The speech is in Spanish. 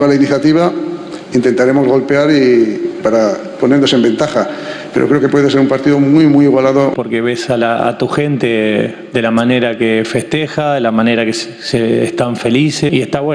La iniciativa intentaremos golpear para ponernos en ventaja, pero creo que puede ser un partido muy igualado. Porque ves a tu gente de la manera que festeja, de la manera que están felices y está bueno.